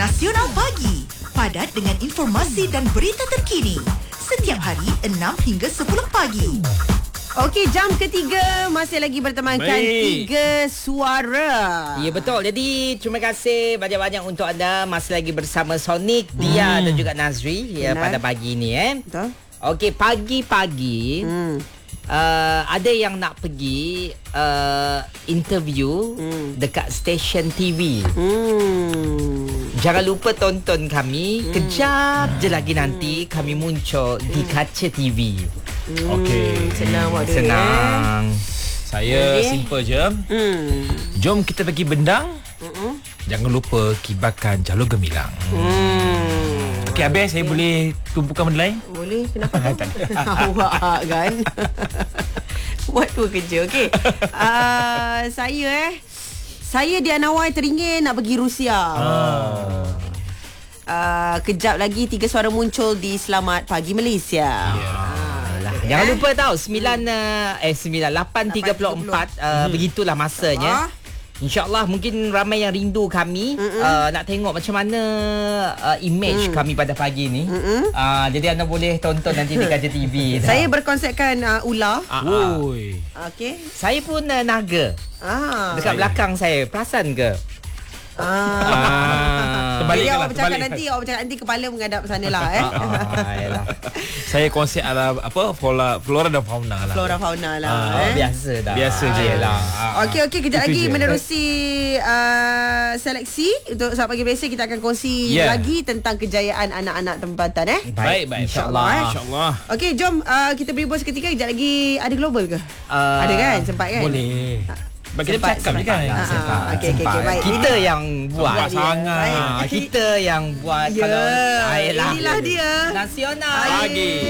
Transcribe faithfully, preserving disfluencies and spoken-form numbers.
Nasional Pagi, padat dengan informasi dan berita terkini. Setiap hari enam hingga sepuluh pagi. Okey, jam ketiga masih lagi bertemankan Baik. Tiga Suara. Ya, betul. Jadi terima kasih banyak-banyak untuk anda masih lagi bersama Sonic, Dia dan juga Nazri ya, Benar. pada pagi ni eh. Betul. Okey, pagi-pagi Hmm. uh, ada yang nak pergi uh, interview Hmm. dekat stesen T V. Hmm. Jangan lupa tonton kami. Hmm. Kejap je lagi nanti kami muncul di kaca T V. Okey. Senang buat dia. Senang. Saya Okey. simple je. Hmm. Jom kita pergi bendang. Hmm. Jangan lupa kibarkan jalur gemilang. Hmm. Okey, habis saya boleh tumpukan benda lain? Boleh, kenapa tu? Awak kan. Buat dua kerja. Okey. Uh, saya eh. Saya Diana Wai teringin nak pergi Rusia. Ah. Uh, kejap lagi Tiga Suara muncul di Selamat Pagi Malaysia. Alah, jangan lupa tahu sembilan uh, eh sembilan lapan tiga puluh empat uh, begitulah masanya. Ah. InsyaAllah mungkin ramai yang rindu kami uh, nak tengok macam mana uh, image Mm. kami pada pagi ni. Uh, jadi anda boleh tonton nanti di kaca T V. Saya berkonsepkan uh, ular. Ah, ah. Oi. Okey. Saya pun uh, naga Ah. dekat belakang saya. Perasan ke? Ah. Ah. Terbalik Jadi lah, awak bercakap terbalik. nanti, awak bercakap nanti kepala menghadap sana lah eh. Ah, yalah. Saya konsep ada apa flora, flora dan fauna lah. Flora fauna lah. Ah, eh. Biasa dah. Biasa je. Yalah. Okey okey, kejap Itu lagi je. menerusi uh, seleksi untuk Selamat Pagi Malaysia, kita akan kongsi Yeah. lagi tentang kejayaan anak-anak tempatan eh. Baik, baik. InsyaAllah. eh. InsyaAllah. Okey, jom uh, kita beri bos seketika. Kejap lagi ada global ke? Ah, Ada kan? Sempat kan? Boleh. Bagi kita Sempat, bercakap je kan. sempat. Ah, Sempat. ah, okey, okey, okey, Sempat. baik. Kita yang buat. Buat sangat. Baik. Ah, kita yang buat Ya, kalau ah, yelah. inilah dia. Nasional Pagi.